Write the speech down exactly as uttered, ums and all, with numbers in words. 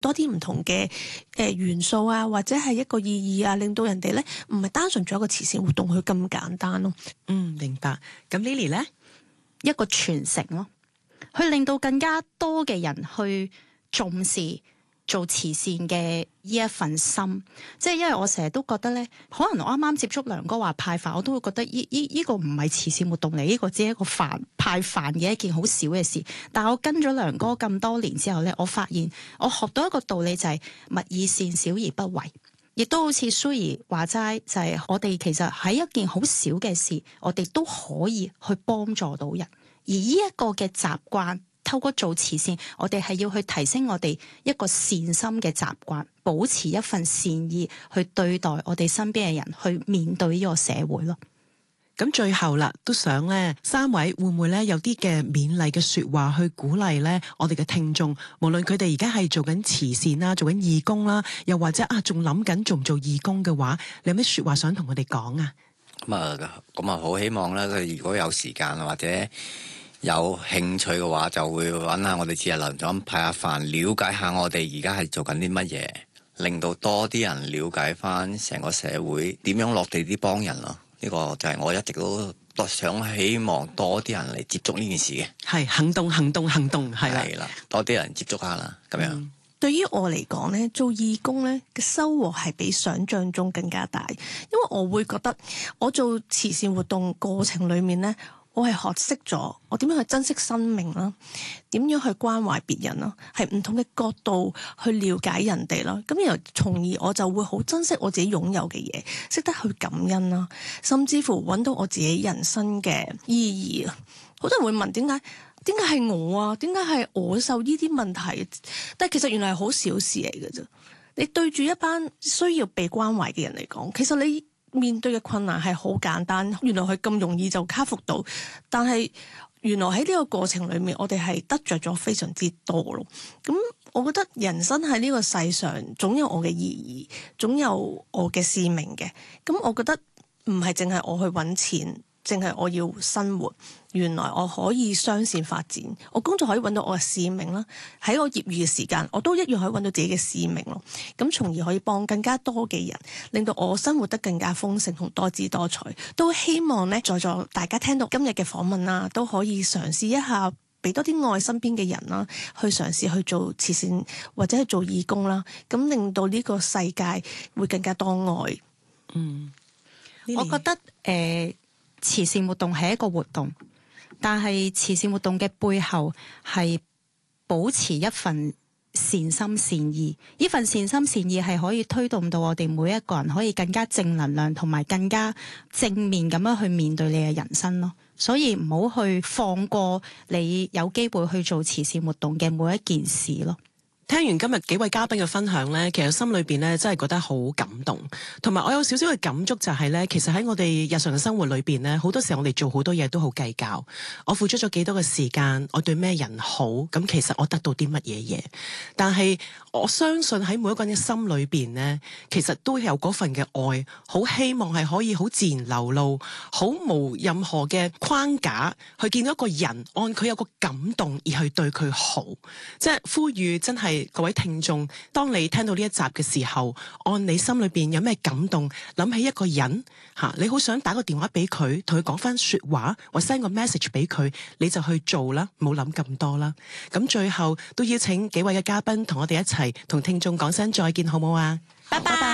多啲唔同嘅誒元素啊，或者係一個意義啊，令到人哋咧唔係單純做一個慈善活動去咁簡單咯。 嗯，明白。咁 Lily 咧， 一個傳承咯，去令到更加多嘅人去重視做慈善嘅呢一份心。即係因為我成日都覺得咧，可能我啱啱接觸梁哥話派飯，我都會覺得呢呢呢個唔係慈善活動嚟，呢個只係一個飯派飯嘅一件好小嘅事。但係我跟咗梁哥咁多年之後咧，我發現我學到一個道理就係勿以善小而不為。亦都好似蘇兒話齋，就係我哋其實喺一件好小嘅事，我哋都可以去幫助到人。而呢一個嘅習慣，透過做慈善，我哋係要去提升我哋一個善心嘅習慣，保持一份善意去對待我哋身邊嘅人，去面對呢個社會咯。 咁最後啦，都想咧三位會唔會咧有啲嘅勉勵嘅說話去鼓勵咧我哋嘅聽眾，無論佢哋而家係做緊慈善啦，做緊義工啦，又或者啊仲諗緊做唔做義工嘅話，你有咩說話想同佢哋講啊？ 咁啊，咁啊好希望咧，佢如果有時間或者有興趣嘅話，就會揾下我哋節日輪咁派下飯，了解下我哋而家係做緊啲乜嘢，令到多啲人了解翻成個社會點樣落地啲幫人咯。呢個就係我一直都想希望多啲人嚟接觸呢件事嘅。係行動行動行動係啦， 係啦，多啲人接觸下啦，咁樣。 嗯，對於我嚟講咧，做義工咧嘅收穫係比想象中更加大，因為我會覺得我做慈善活動過程裏面咧，我係學識咗我點樣去珍惜生命啦，點樣去關懷別人啦，係唔同嘅角度去了解人哋啦。咁然後從而我就會好珍惜我自己擁有嘅嘢，識得去感恩啦，甚至乎揾到我自己人生嘅意義啊！好多人會問點解？點解係我啊？點解係我受呢啲問題？但係其實原來係好小事嚟嘅啫。你對住一班需要被關懷嘅人嚟講，其實你面對嘅困難係好簡單，原來佢咁容易就克服到，但係原來喺呢個過程裏面，我哋係得着咗非常之多咯。咁我覺得人生喺呢個世上總有我嘅意義，總有我嘅使命嘅。咁我覺得唔係淨係我去揾錢，淨係我要生活。原來我可以雙線發展，我工作可以揾到我嘅使命啦。喺我業餘嘅時間，我都一樣可以揾到自己嘅使命咯。咁從而可以幫更加多嘅人，令到我生活得更加豐盛同多姿多彩。都希望咧，在座大家聽到今日嘅訪問啦，都可以嘗試一下，俾多啲愛身邊嘅人啦，去嘗試去做慈善或者去做義工啦。咁令到呢個世界會更加多愛。 嗯， 我覺得誒、呃，慈善活動係一個活動。但係慈善活動嘅背後係保持一份善心善意，呢份善心善意係可以推動到我哋每一個人可以更加正能量同埋更加正面咁樣去面對你嘅人生咯。所以唔好去放過你有機會去做慈善活動嘅每一件事咯。 聽完今日幾位嘉賓嘅分享咧，其實心裏邊咧真係覺得好感動，同埋我有少少嘅感觸就係咧，其實喺我哋日常嘅生活裏邊咧，好多時候我哋做好多嘢都好計較，我付出咗幾多嘅時間，我對咩人好，咁其實我得到啲乜嘢嘢？但係我相信喺每一個人嘅心裏邊咧，其實都有嗰份嘅愛，好希望係可以好自然流露，好無任何嘅框架去見到一個人，按佢有個感動而去對佢好，即係呼籲真係。各位聽眾，當你聽到呢一集嘅時候，按你心裏邊有咩感動，諗起一個人吓，你好想打個電話俾佢，同佢講翻說話，或 send 個 message 俾佢，你就去做啦，冇諗咁多啦。咁最後都邀請幾位嘅嘉賓同我哋一齊同聽眾講聲再見，好唔好啊？ 拜拜。